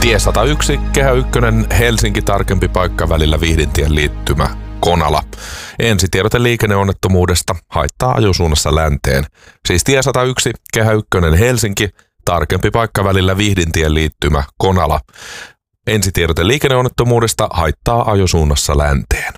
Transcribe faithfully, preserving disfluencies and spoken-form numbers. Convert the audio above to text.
Tie sata yksi, Kehä ykkönen, Helsinki tarkempi paikka välillä Vihdintien liittymä Konala. Ensitiedote liikenneonnettomuudesta, haittaa ajosuunnassa länteen. Siis tie sata yksi, Kehä ykkönen, Helsinki, tarkempi paikka välillä Vihdintien liittymä Konala. Ensitiedote liikenneonnettomuudesta, haittaa ajosuunnassa länteen.